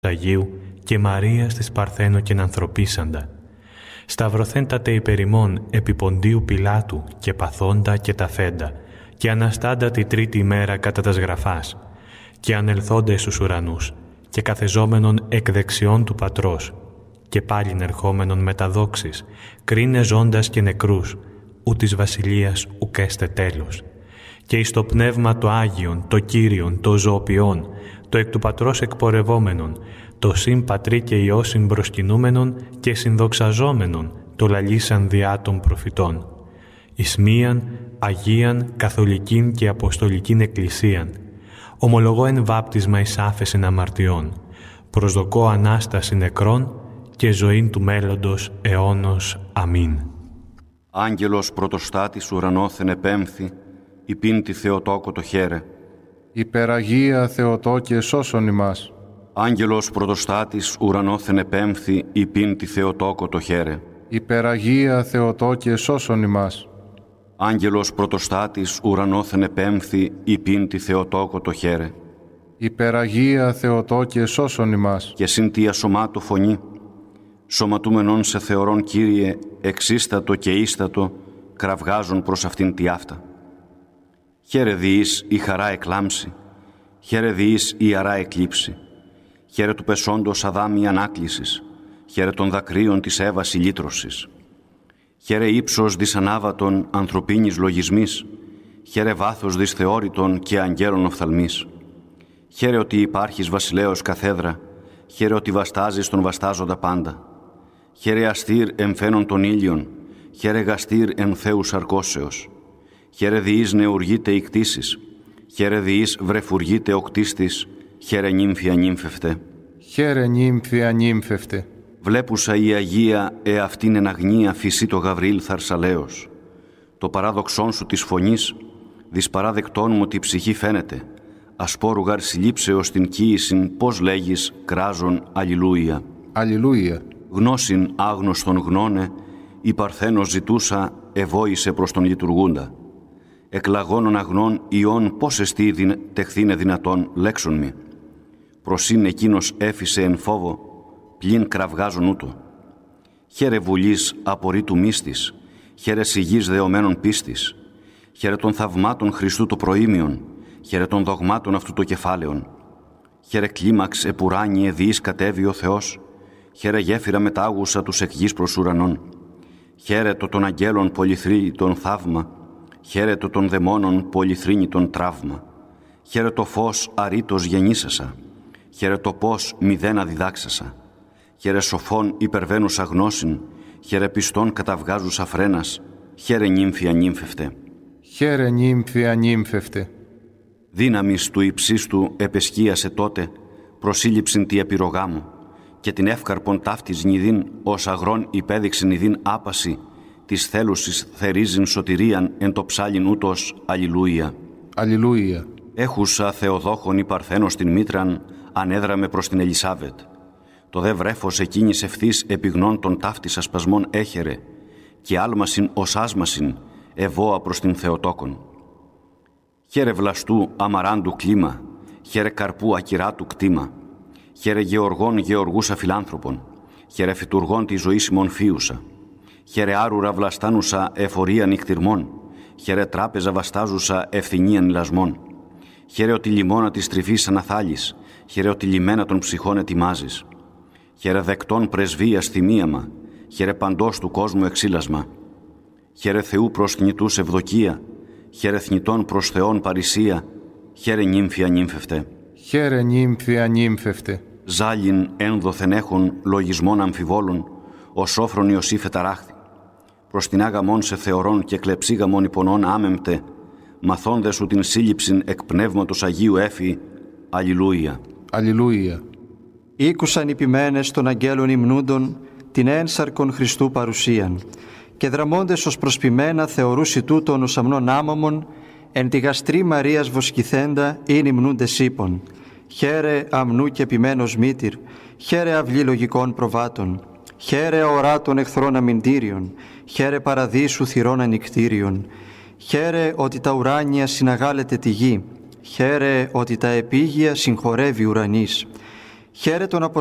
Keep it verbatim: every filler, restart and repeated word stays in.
Αγίου και Μαρίας της Παρθένο και ανθρωπίσαντα. Σταυρωθέντατε υπερημών επί Ποντίου Πιλάτου και παθόντα και ταφέντα και αναστάντα τη τρίτη ημέρα κατά τας γραφάς και ανελθόντα στους ουρανούς και καθεζόμενον εκ δεξιών του Πατρός και πάλιν ερχόμενον με τα δόξης, κρίνε ζώντας και νεκρούς, ου της βασιλείας ουκ έστε τέλος. Και εις το πνεύμα το Άγιον, το Κύριον, το ζωοποιόν, το εκ του Πατρός εκπορευόμενον, το συν Πατρί και Υιό συμπροσκυνούμενον και συνδοξαζόμενον, το λαλήσαν διά των προφητών. Εις μίαν, Αγίαν, Καθολικήν και Αποστολικήν Εκκλησίαν, ομολογώ εν βάπτισμα εις άφεσιν αμαρτιών, προσδοκώ Ανάσταση νεκρών και ζωήν του μέλλοντος αιώνος. Αμήν. Άγγελος πρωτοστάτης ουρανόθεν επέμφθη, υπήν τη Θεοτόκο το χαίρε. Υπεραγία Θεοτόκε σώσον ημάς. Άγγελος πρωτοστάτης ουρανόθεν επέμφθη, υπήν τη Θεοτόκο το χαίρε. Υπεραγία Θεοτόκε σώσον ημάς. Άγγελος πρωτοστάτης ουρανόθεν επέμφθη, υπήν τη Θεοτόκο το χαίρε. Υπεραγία Θεοτόκε σώσον ημάς. Και συν τη ασωμάτω φωνή, σωματούμενον σε θεωρών Κύριε, εξίστατο και ίστατο, κραυγάζουν προς αυτήν τη αυτά. Χαίρε διείς η χαρά εκλάμψη, χαίρε διείς η αρά εκλείψη, χαίρε του πεσόντος Αδάμ η ανάκλησης, χαίρε των δακρύων της Εύας η λύτρωσης. Χαίρε ύψος δυσανάβατον ανθρωπίνης λογισμής, χαίρε βάθος δυσθεώρητον και αγγέλων οφθαλμής. Χαίρε ότι υπάρχεις βασιλέος καθέδρα, χαίρε ότι βαστάζεις τον βαστάζοντα πάντα. Χαίρε αστήρ εμφαίνον των ήλιων, χαίρε γαστήρ εν Θεού σαρκώσεως. Χαίρε διείς νεουργείτε η κτήσεις, χαίρε διείς βρεφουργείτε ο κτίστης, χαίρε νύμφια νύμφευτε. Χαίρε νύμφια νύμφευτε. Βλέπουσα η Αγία εαυτήν εν αγνία φυσί το Γαβρίλ θαρσαλέος. Το παράδοξόν σου της φωνής, δυσπαράδεκτόν μου τη ψυχή φαίνεται. Ασπόρου γαρ συλλήψεως την κοίησιν, πώς λέγεις, κράζον αλληλούια. Αλληλούια. Γνώσιν άγνωστον γνώνε, η Παρθένος ζητούσα, ευόησε προς τον λειτουργούντα. Εκλαγώνων αγνών ιών πώς εστί δυνα... τεχθήνε δυνατόν λέξον μη. Προσύν εκείνος έφυσε εν φόβο, πλην κραυγάζον ούτω. Χαίρε βουλής απορρίτου μύστης, χαίρε σιγής δεωμένων πίστης, χαίρε των θαυμάτων Χριστού το προήμιον, χαίρε των δογμάτων αυτού το κεφάλαιον. Χαίρε κλίμαξ επουράνιε διείς κατέβη ο Θεός, χαίρε γέφυρα μετάγουσα τους εκ γης προς ουρανών. Χαίρε το των αγγέλων πολυθρήνητον θαύμα, χαίρε το των δαιμόνων πολυθρήνητον τραύμα. Χαίρε το φως αρήτως γεννήσασα, χαίρε το πώς μηδένα διδάξασα. Χαίρε σοφών υπερβαίνουσα γνώσιν, χαίρε πιστών καταβγάζουσα φρένας, χαίρε νύμφια νύμφευτε. Χαίρε νύμφια νύμφευτε. Δύναμις του υψίστου επεσχίασε τότε, προσήλυψην τη επιρρογά μου, και την εύκαρπον ταύτης νηδίν, ως αγρόν υπέδειξε νηδίν άπαση, της θέλουσης θερίζειν σωτηρίαν εν το ψάλιν ούτως αλληλούια. Αλληλούια. Έχουσα Θεοδόχον η Παρθένος την μήτραν, ανέδραμε προς την Ελισάβετ. Το δε βρέφος εκείνης ευθύς επιγνών των ταύτης ασπασμών έχερε, και άλμασιν ως άσμασιν, ευώα προς την Θεοτόκον. Χαίρε βλαστού αμαράντου κλίμα, χαίρε καρπού ακυράτου κτήμα, χαίρε γεωργών γεωργούσα φιλάνθρωπον, χαίρε φυτουργών τη ζωή ημών φίουσα, χαίρε άρουρα βλαστάνουσα εφορία νυχτυρμών, χαίρε τράπεζα βαστάζουσα ευθυνίαν ηλασμών, χαίρε ότι λιμώνα της τρυφής αναθάλεις, χαίρε ότι λιμένα των ψυχών ετοιμάζεις, χαίρε δεκτών πρεσβείας θυμίαμα, χαίρε παντός του κόσμου εξήλασμα, χαίρε Θεού προς θνητούς ευδοκία, χαίρε θνητών προς Θεόν παρησία, χαίρε νύμφια νύμφευτε. Χαίρε νύμφια νύμφευτε. Ζάλιν ένδοθεν έχουν λογισμών αμφιβόλων, ο σόφρον Ιωσήφ εταράχθη. Προς την άγαμον σε θεωρών και κλεψίγαμον υπονών άμεμπτε, μαθώνδε σου την σύλληψην εκ πνεύματος Αγίου έφη. Αλληλούια. Αλληλούια. Ήκουσαν οι ποιμένες των αγγέλων υμνούντων την ένσαρκον Χριστού παρουσίαν, και δραμώντες ως προσπιμένα θεωρούσι τούτον ως αμνών άμαμον, εν τη γαστρή Μαρίας βοσκηθέντα ειν υμνούντες ύπων. Χαίρε αμνού και ποιμένος μήτηρ, χαίρε αυλή λογικών προβάτων, χαίρε οράτων εχθρών αμυντήριων, χαίρε παραδείσου θυρών ανικτήριων, χαίρε ότι τα ουράνια συναγάλετε τη γη, χαίρε ότι τα επίγεια συγχωρεύει ουρανής, Χαίρε τον